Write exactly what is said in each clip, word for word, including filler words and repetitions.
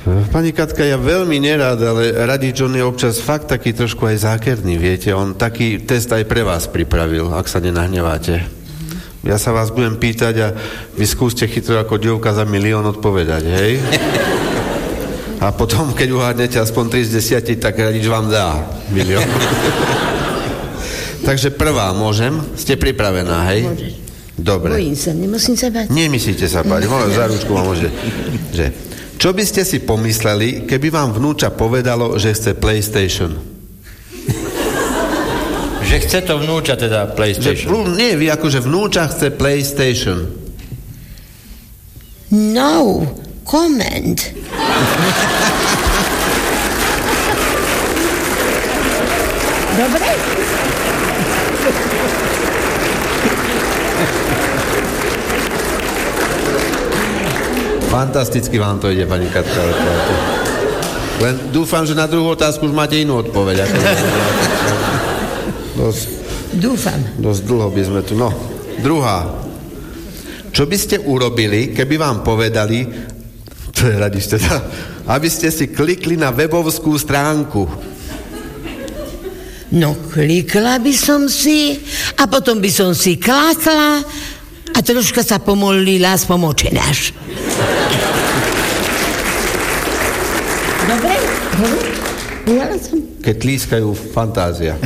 Pani Katka, ja veľmi nerád, ale radič, on je občas fakt taký trošku aj zákerný, viete. On taký test aj pre vás pripravil, ak sa nenahneváte. Ja sa vás budem pýtať a vy skúste chytro ako dievka za milión odpovedať, hej? A potom, keď uhádnete aspoň tri z desiatich, tak radič vám dá milión. Takže prvá, môžem? Ste pripravená, hej? Môžeš. Dobre. Bojím sa, nemusím sa báť. Nemusíte sa báť, môžem za ručku vám môže. Že, čo by ste si pomysleli, keby vám vnúča povedalo, že chce PlayStation? Že chce to vnúča teda PlayStation. Že, nie, vy akože vnúča chce PlayStation. No comment. Dobre? Fantasticky vám to ide, pani Katka. Len dúfam, že na druhú otázku už máte inú odpoveď. Ako... Dosť, Dúfam. dosť dlho by sme tu. No, druhá. Čo by ste urobili, keby vám povedali, to je radiš teda, aby ste si klikli na webovskú stránku? No, klikla by som si a potom by som si klákla a troška sa pomolila s pomočenáš. Dobre? Dobre? som. Keď tlískajú fantázia.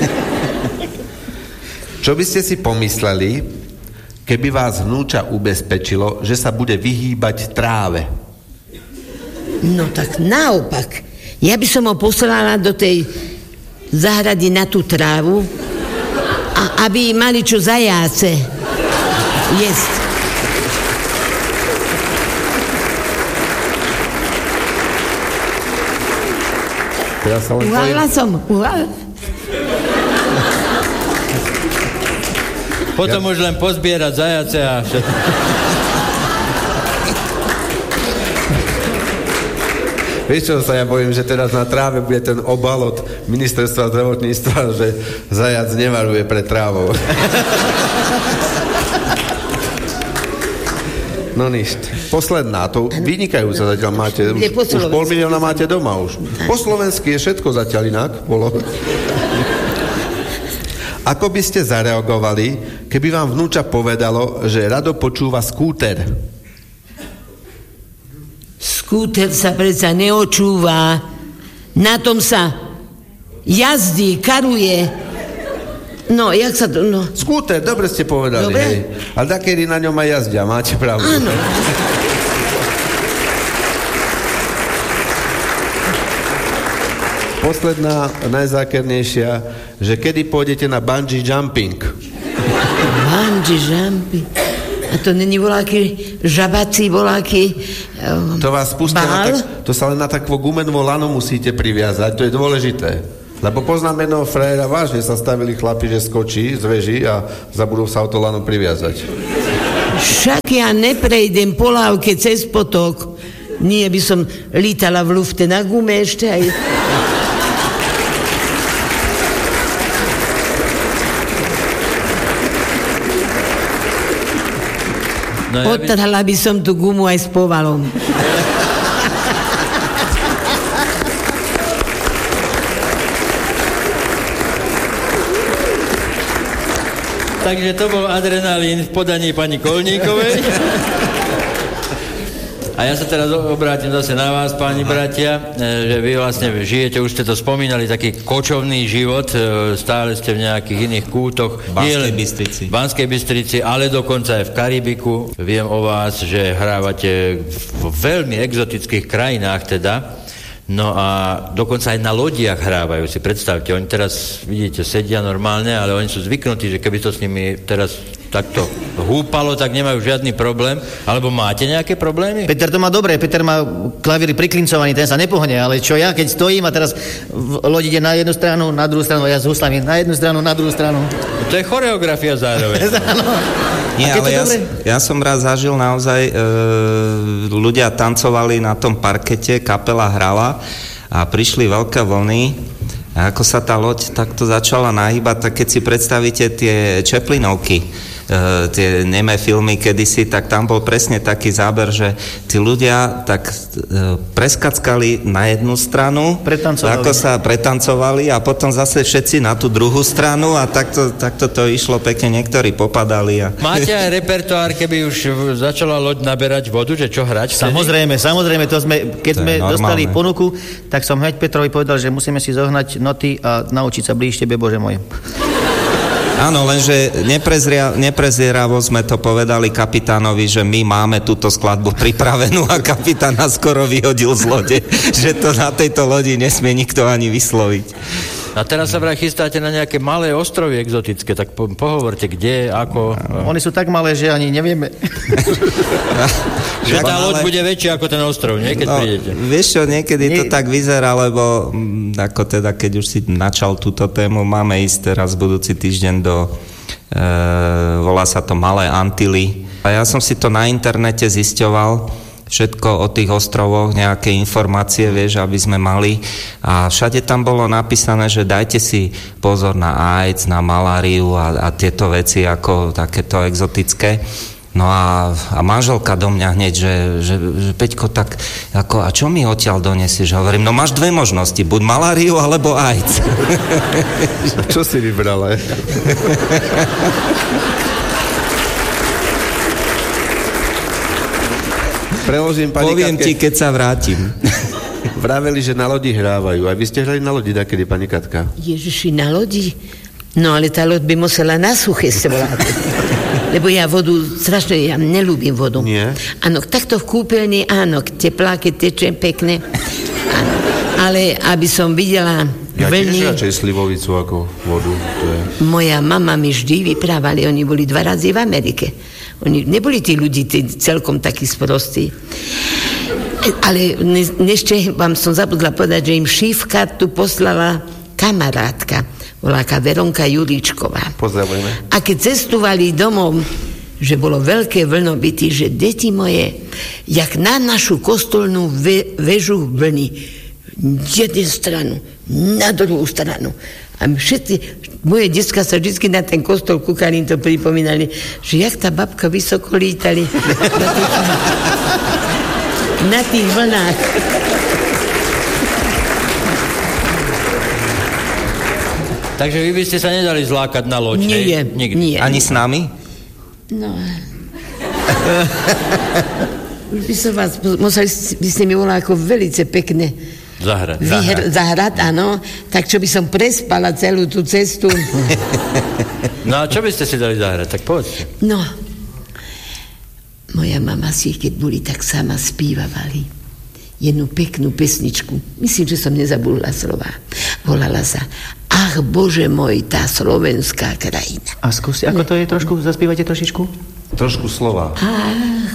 Čo by ste si pomysleli, keby vás vnúča ubezpečilo, že sa bude vyhýbať tráve? No tak naopak. Ja by som ho poslala do tej zahrady na tú trávu, a aby mali čo zajáce jesť. Ja sa len Uhála som, uhála. Potom ja... už len pozbierať zajace a všetko. Vieš čo sa ja bojím, že teraz na tráve bude ten obal od ministerstva zdravotníctva, že zajac nevaruje pred trávou. No nič. Posledná, to vynikajúca zatiaľ máte. Už, už pol milióna máte doma už. Po slovensky je všetko zatiaľ inak. Bolo. Ako by ste zareagovali, keby vám vnúča povedalo, že rado počúva skúter? Skúter sa predsa neočúva. Na tom sa jazdí, karuje. No, jak sa to... No. Skúter, dobre ste povedali. Dobre? Hej. Ale takedy na ňom aj jazdia, máte pravdu. Áno. Posledná, najzákernejšia, že kedy pôjdete na bungee jumping? Bungee jumping? A to není voláky žabací, voláky um, To vás pustia na tak, to sa len na takú gumenovú lanu musíte priviazať, to je dôležité. Lebo poznám jedného frajera, vážne sa stavili chlapi, že skočí z veží a zabudol sa o to lano priviazať. Však ja neprejdem po lávke cez potok. Nie by som lítala v lufte na gume ešte aj... No, ja Odtrhla by som tú gumu aj s povalom. Takže to bol adrenalín v podaní pani Kolníkovej. A ja sa teraz obrátim zase na vás, páni bratia, že vy vlastne žijete, už ste to spomínali, taký kočovný život, stále ste v nejakých iných kútoch. V Banskej Bystrici. V Banskej Bystrici, ale dokonca aj v Karibiku. Viem o vás, že hrávate v veľmi exotických krajinách teda. No a dokonca aj na lodiach hrávajú, si predstavte, oni teraz, vidíte, sedia normálne, ale oni sú zvyknutí, že keby to s nimi teraz takto húpalo, tak nemajú žiadny problém. Alebo máte nejaké problémy? Peter to má dobre, Peter má klavíry priklincovaný, ten sa nepohne, ale čo ja, keď stojím a teraz v lodi ide na jednu stranu, na druhú stranu, a ja s huslami na jednu stranu, na druhú stranu. To je choreografia zároveň. Nie, ale ja, ja som raz zažil naozaj, e, ľudia tancovali na tom parkete, kapela hrala a prišli veľké vlny a ako sa tá loď takto začala nahýbať, tak keď si predstavíte tie Chaplinovky, tie nemé filmy kedysi, tak tam bol presne taký záber, že tí ľudia tak e, preskackali na jednu stranu, ako sa pretancovali a potom zase všetci na tú druhú stranu a takto, takto to išlo pekne, niektorí popadali. A... Máte aj repertoár, keby už začala loď naberať vodu, že čo hrať? Vtedy? Samozrejme, samozrejme, to sme, keď to sme dostali normálne ponuku, tak som hneď Petrovi povedal, že musíme si zohnať noty a naučiť sa blíž tebe, Bože môj. Áno, lenže neprezria, neprezieravo sme to povedali kapitánovi, že my máme túto skladbu pripravenú a kapitán nás skoro vyhodil z lode, že to na tejto lodi nesmie nikto ani vysloviť. A teraz sa vraj chystáte na nejaké malé ostrovy exotické, tak po, pohovorte, kde, ako... Oni sú tak malé, že ani nevieme. Že tá loď bude väčšia ako ten ostrov, nie? Keď no, prídete. Vieš čo, niekedy Nie. to tak vyzerá, lebo m, ako teda, keď už si načal túto tému, máme ísť teraz budúci týždeň do, e, volá sa to Malé Antily. A ja som si to na internete zisťoval, všetko o tých ostrovoch, nejaké informácie, vieš, aby sme mali. A všade tam bolo napísané, že dajte si pozor na AIDS, na maláriu a, a tieto veci ako takéto exotické. No a, a manželka do mňa hneď, že, že, že Peťko, tak ako, a čo mi odtiaľ donesieš? Hovorím, no máš dve možnosti, buď maláriu alebo AIDS. Čo si vybrala? Preložím, pani Poviem Katke. ti, keď sa vrátim. Vraveli, že na lodi hrávajú. A vy ste hrali na lodi dakedy, pani Katka? Ježiši, na lodi? No ale tá loď by musela na suché stvolať. Lebo ja vodu, strašne, ja nelúbim vodu. Nie? Áno, takto v kúpeľni, áno, teplá, keď teče pekne. Áno. Ale aby som videla ja vlny... Ja tiež radšej slivovicu ako vodu. To je... Moja mama mi vždy vyprávali, oni boli dva razy v Amerike. Oni neboli tí ľudí tí celkom takí sprostí. Ale ešte vám som zabudla povedať, že im šívka tu poslala kamarátka, voláka Veronka Julíčková. Pozdravujeme. A keď cestovali domov, že bolo veľké vlnobytie, že deti moje, jak na našu kostolnú ve, vežu vlny, jednu stranu, na druhú stranu. A všetci, moje decka sa vždy na ten kostol kúkali, to pripomínali, že jak tá babka vysoko lítali na tých, na tých vlnách. Takže vy by ste sa nedali zlákať na loď, Nie, Nikdy. nie. Ani s nami? No. Už by som vás, museli by ste mi volali ako velice pekne Zahrať. Vyhr- zahrať, áno. Tak čo by som prespala celú tú cestu. No a čo by ste si dali zahrať? Tak povedzte. No. Moja mama si, keď boli, tak sama spívavali jednu peknú pesničku. Myslím, že som nezabudla slova. Volala sa Ach, Bože môj, tá slovenská krajina. A skúste, ako to je trošku, zaspívate trošičku? Trošku slova. Ach,